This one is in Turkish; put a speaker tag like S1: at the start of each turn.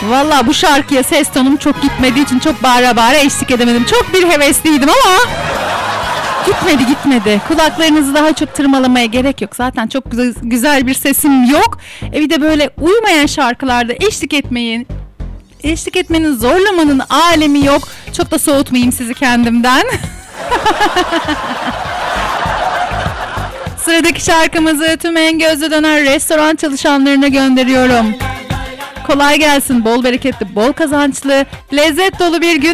S1: Valla bu şarkıya ses tonum çok gitmediği için çok bağıra bağıra eşlik edemedim. Çok bir hevesliydim ama gitmedi. Kulaklarınızı daha çok tırmalamaya gerek yok. Zaten çok güzel bir sesim yok. Bir de böyle uyumayan şarkılarda eşlik etmenin zorlamanın alemi yok. Çok da soğutmayayım sizi kendimden. Sıradaki şarkımızı tüm en gözle dönen restoran çalışanlarına gönderiyorum. Kolay gelsin, bol bereketli, bol kazançlı, lezzet dolu bir gün